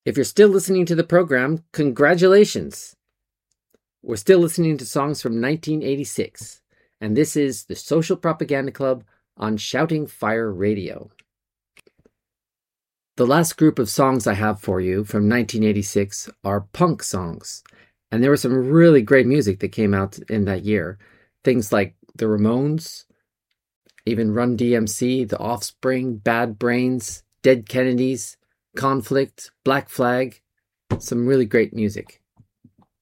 If you're still listening to the program, congratulations! We're still listening to songs from 1986, and this is the Social Propaganda Club on Shouting Fire Radio. The last group of songs I have for you from 1986 are punk songs, and there was some really great music that came out in that year. Things like The Ramones, even Run DMC, The Offspring, Bad Brains, Dead Kennedys, Conflict, Black Flag, some really great music.